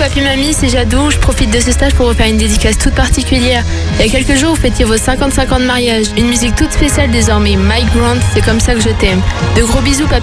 papy mamie, c'est Jadou. Je profite de ce stage pour vous faire une dédicace toute particulière. Il y a quelques jours, vous fêtiez vos 55 ans de mariage. Une musique toute spéciale désormais. Mike Grant, c'est comme ça que je t'aime. De gros bisous papy.